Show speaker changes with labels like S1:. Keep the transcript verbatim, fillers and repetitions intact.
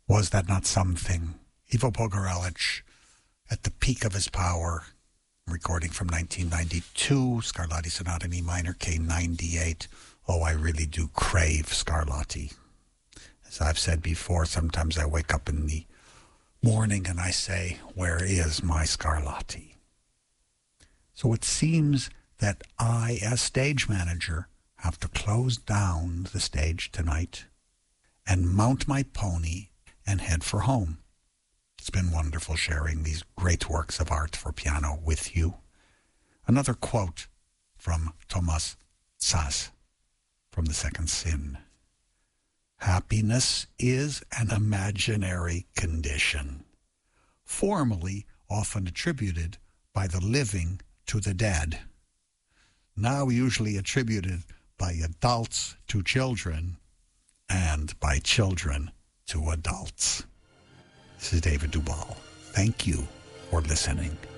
S1: Was that not something? Ivo Pogorelic, at the peak of his power, recording from nineteen ninety-two, Scarlatti Sonata in E minor, K ninety-eight. Oh, I really do crave Scarlatti. As I've said before, sometimes I wake up in the morning and I say, where is my Scarlatti? So it seems that I, as stage manager, have to close down the stage tonight and mount my pony and head for home. It's been wonderful sharing these great works of art for piano with you. Another quote from Thomas Szasz from The Second Sin. Happiness is an imaginary condition, formerly often attributed by the living to the dead, now usually attributed by adults to children and by children to adults. This is David Duvall. Thank you for listening.